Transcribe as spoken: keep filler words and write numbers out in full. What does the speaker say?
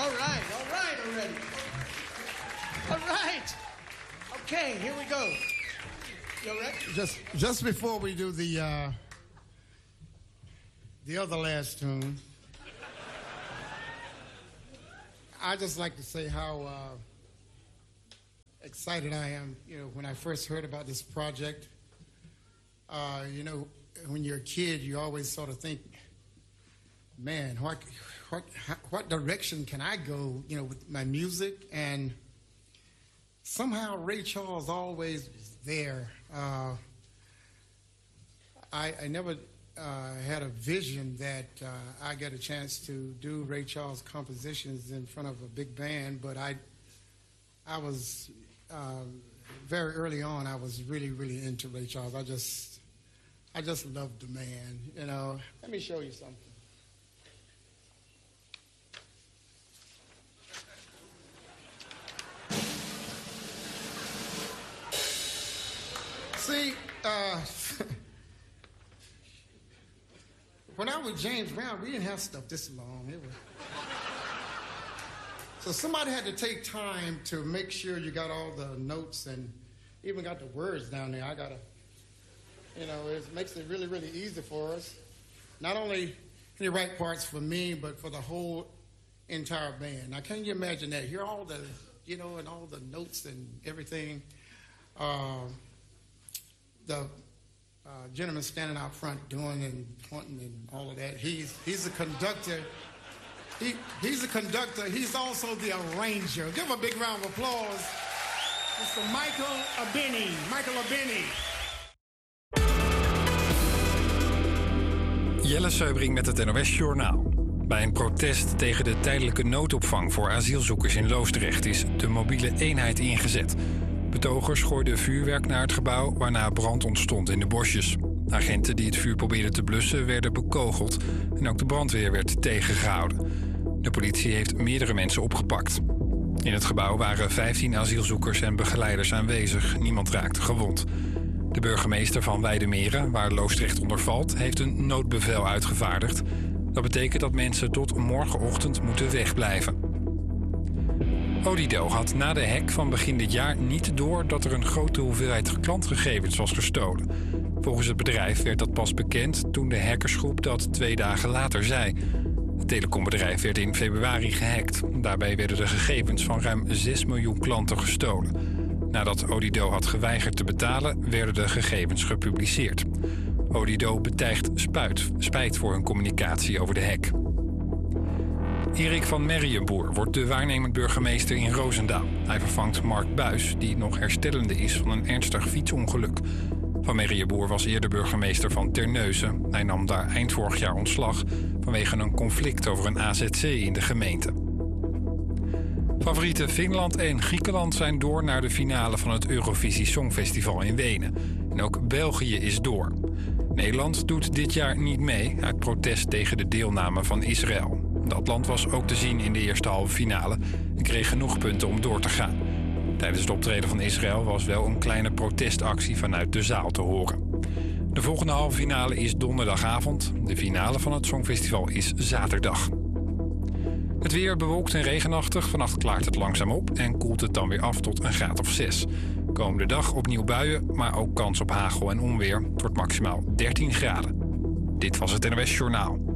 all right, all right already. All right. Okay, here we go. You all right? Just, just before we do the, uh, the other last tune, I just like to say how uh, excited I am. You know, when I first heard about this project, uh, you know, when you're a kid, you always sort of think, man, what, what, what direction can I go? You know, with my music, and somehow Ray Charles always was there. Uh, I, I never uh, had a vision that uh, I get a chance to do Ray Charles compositions in front of a big band, but I, I was uh, very early on. I was really, really into Ray Charles. I just, I just loved the man. You know, let me show you something. See, uh, when I was James Brown, we didn't have stuff this long. It was... So somebody had to take time to make sure you got all the notes and even got the words down there. I got to, you know, it makes it really, really easy for us. Not only can you write parts for me, but for the whole entire band. Now, can you imagine that? Hear all the, you know, and all the notes and everything. Uh, the uh, gentleman standing out front doing and pointing and all of that, he's he's a conductor. He, he's a conductor. He's also the arranger. Give him a big round of applause. Mister Michael Abeni. Michael Abeni. Jelle Seubring met het N O S Journaal. Bij een protest tegen de tijdelijke noodopvang voor asielzoekers in Loosdrecht is de mobiele eenheid ingezet. Betogers gooiden vuurwerk naar het gebouw, waarna brand ontstond in de bosjes. Agenten die het vuur probeerden te blussen werden bekogeld en ook de brandweer werd tegengehouden. De politie heeft meerdere mensen opgepakt. In het gebouw waren vijftien asielzoekers en begeleiders aanwezig. Niemand raakte gewond. De burgemeester van Weidemeren, waar Loosdrecht onder valt, heeft een noodbevel uitgevaardigd. Dat betekent dat mensen tot morgenochtend moeten wegblijven. Odido had na de hack van begin dit jaar niet door dat er een grote hoeveelheid klantgegevens was gestolen. Volgens het bedrijf werd dat pas bekend toen de hackersgroep dat twee dagen later zei. Het telecombedrijf werd in februari gehackt. Daarbij werden de gegevens van ruim zes miljoen klanten gestolen. Nadat Odido had geweigerd te betalen, werden de gegevens gepubliceerd. Odido betijgt spuit, spijt voor hun communicatie over de hack. Erik van Merriënboer wordt de waarnemend burgemeester in Roosendaal. Hij vervangt Mark Buis, die nog herstellende is van een ernstig fietsongeluk. Van Merriënboer was eerder burgemeester van Terneuzen. Hij nam daar eind vorig jaar ontslag vanwege een conflict over een A Z C in de gemeente. Favorieten Finland en Griekenland zijn door naar de finale van het Eurovisie Songfestival in Wenen. En ook België is door. Nederland doet dit jaar niet mee uit protest tegen de deelname van Israël. Dat land was ook te zien in de eerste halve finale en kreeg genoeg punten om door te gaan. Tijdens het optreden van Israël was wel een kleine protestactie vanuit de zaal te horen. De volgende halve finale is donderdagavond. De finale van het Songfestival is zaterdag. Het weer bewolkt en regenachtig. Vannacht klaart het langzaam op en koelt het dan weer af tot een graad of zes. Komende dag opnieuw buien, maar ook kans op hagel en onweer. Het wordt maximaal dertien graden. Dit was het N O S Journaal.